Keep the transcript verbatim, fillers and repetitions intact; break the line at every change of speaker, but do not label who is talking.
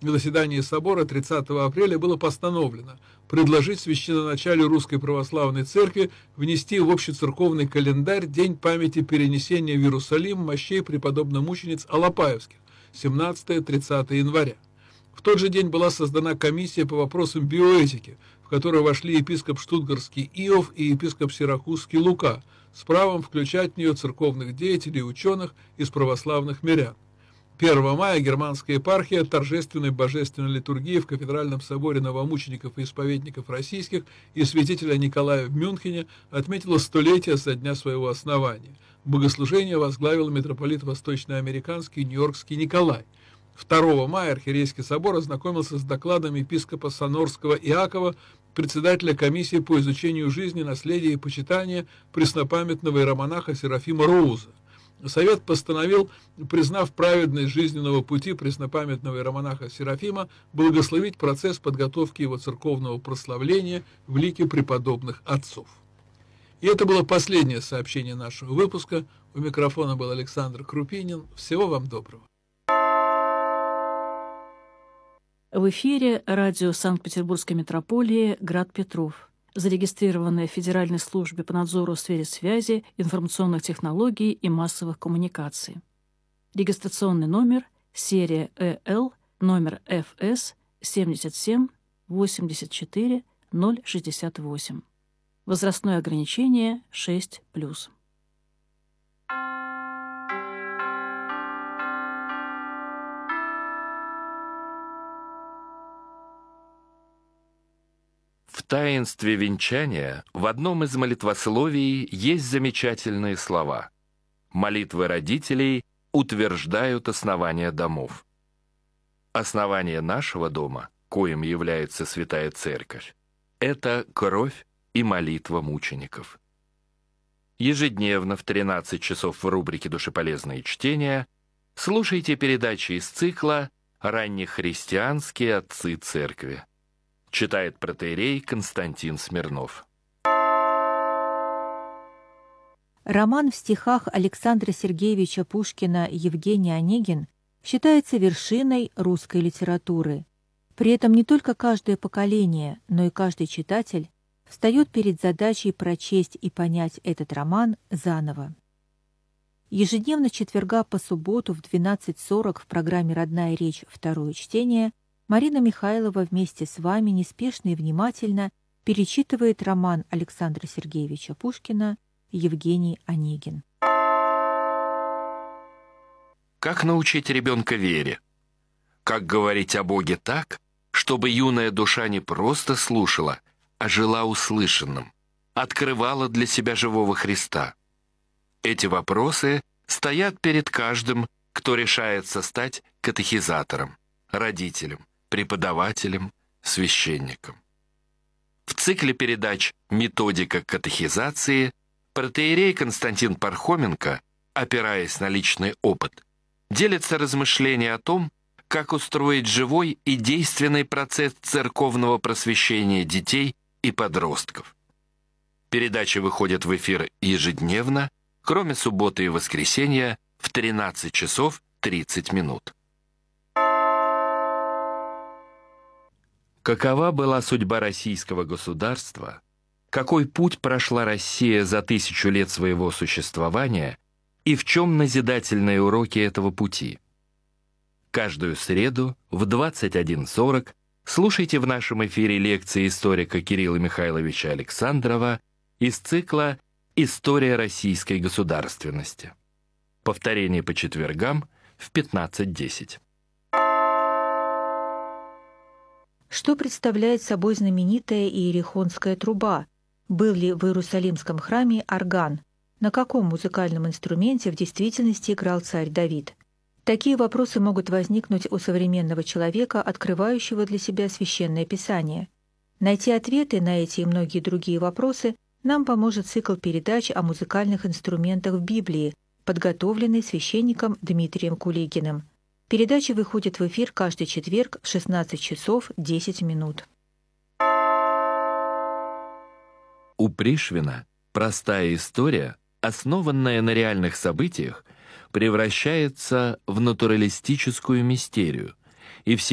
на заседании собора тридцатого апреля было постановлено предложить священноначалию Русской Православной Церкви внести в общецерковный календарь день памяти перенесения в Иерусалим мощей преподобно-мучениц Алапаевских семнадцатое-тридцатое января. В тот же день была создана комиссия по вопросам биоэтики, в которую вошли епископ Штутгарский Иов и епископ Сиракузский Лука, с правом включать в нее церковных деятелей и ученых из православных мирян. первого мая германская епархия торжественной божественной литургии в кафедральном соборе новомучеников и исповедников российских и святителя Николая в Мюнхене отметила столетие со дня своего основания. Богослужение возглавил митрополит восточноамериканский Нью-Йоркский Николай. второго мая архиерейский собор ознакомился с докладом епископа Сонорского Иакова, председателя комиссии по изучению жизни, наследия и почитания преснопамятного иеромонаха Серафима Роуза. Совет постановил, признав праведность жизненного пути преснопамятного иеромонаха Серафима, благословить процесс подготовки его церковного прославления в лике преподобных отцов. И это было последнее сообщение нашего выпуска. У микрофона был Александр Крупинин. Всего вам доброго.
В эфире радио Санкт-Петербургской митрополии «Град Петров», зарегистрированное в Федеральной службе по надзору в сфере связи, информационных технологий и массовых коммуникаций. Регистрационный номер, серия Э Л, номер Ф С семьдесят семь восемьдесят четыре ноль шестьдесят восемь. Возрастное ограничение шесть плюс.
В таинстве венчания в одном из молитвословий есть замечательные слова. Молитвы родителей утверждают основание домов. Основание нашего дома, коим является Святая Церковь, это кровь и молитва мучеников. Ежедневно в тринадцать часов в рубрике «Душеполезные чтения» слушайте передачи из цикла «Раннехристианские отцы Церкви». Читает протоиерей Константин Смирнов.
Роман в стихах Александра Сергеевича Пушкина «Евгений Онегин» считается вершиной русской литературы. При этом не только каждое поколение, но и каждый читатель встает перед задачей прочесть и понять этот роман заново. Ежедневно с четверга по субботу в двенадцать сорок в программе «Родная речь. Второе чтение» Марина Михайлова вместе с вами неспешно и внимательно перечитывает роман Александра Сергеевича Пушкина «Евгений Онегин».
Как научить ребенка вере? Как говорить о Боге так, чтобы юная душа не просто слушала, а жила услышанным, открывала для себя живого Христа? Эти вопросы стоят перед каждым, кто решается стать катехизатором, родителем, преподавателем, священником. В цикле передач «Методика катехизации» протоиерей Константин Пархоменко, опираясь на личный опыт, делится размышлением о том, как устроить живой и действенный процесс церковного просвещения детей и подростков. Передачи выходят в эфир ежедневно, кроме субботы и воскресенья, в тринадцать часов тридцать минут. Какова была судьба российского государства, какой путь прошла Россия за тысячу лет своего существования и в чем назидательные уроки этого пути? Каждую среду в двадцать один сорок слушайте в нашем эфире лекции историка Кирилла Михайловича Александрова из цикла «История российской государственности». Повторение по четвергам в пятнадцать десять.
Что представляет собой знаменитая иерихонская труба? Был ли в Иерусалимском храме орган? На каком музыкальном инструменте в действительности играл царь Давид? Такие вопросы могут возникнуть у современного человека, открывающего для себя Священное Писание. Найти ответы на эти и многие другие вопросы нам поможет цикл передач о музыкальных инструментах в Библии, подготовленный священником Дмитрием Кулигиным. Передача выходит в эфир каждый четверг в шестнадцать часов десять минут.
У Пришвина простая история, основанная на реальных событиях, превращается в натуралистическую мистерию, и все